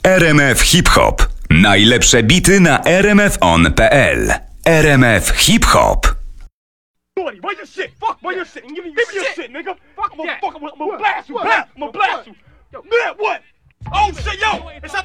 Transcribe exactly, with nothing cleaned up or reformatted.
R M F Hip Hop. Najlepsze bity na r m f on kropka p l. R M F Hip Hop. Where your shit? Fuck where your shit? Give me your, your shit, nigga. Fuck I'm gonna, fuck, I'm gonna blast you, blast, I'm gonna blast you. Yo, man, what? Oh shit, yo, it's